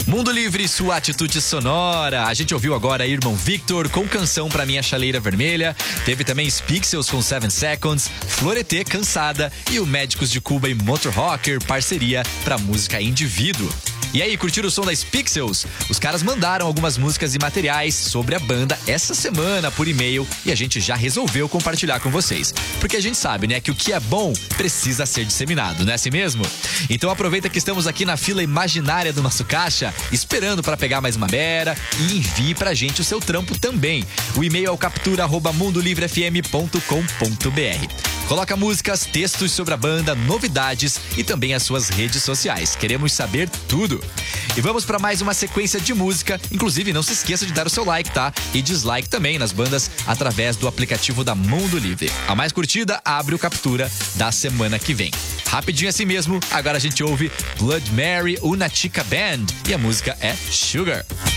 Mundo Livre, sua atitude sonora. A gente ouviu agora Irmão Victor com Canção Pra Minha Chaleira Vermelha. Teve também Spixels com 7 Seconds, Floreté, Cansada e o Médicos de Cuba e Motor Rocker, parceria pra música Indivíduo. E aí, curtiram o som da Spixels? Os caras mandaram algumas músicas e materiais sobre a banda essa semana por e-mail e a gente já resolveu compartilhar com vocês. Porque a gente sabe, né, que o que é bom precisa ser disseminado, não é assim mesmo? Então aproveita que estamos aqui na fila imaginária do nosso caixa, esperando para pegar mais uma mera e envie pra gente o seu trampo também. O e-mail é o captura@mundolivrefm.com.br. Coloca músicas, textos sobre a banda, novidades e também as suas redes sociais. Queremos saber tudo. E vamos para mais uma sequência de música. Inclusive, não se esqueça de dar o seu like, tá? E dislike também nas bandas através do aplicativo da Mundo Livre. A mais curtida abre o Captura da semana que vem. Rapidinho assim mesmo, agora a gente ouve Blood Mary, Una Chica Band e a música é Sugar.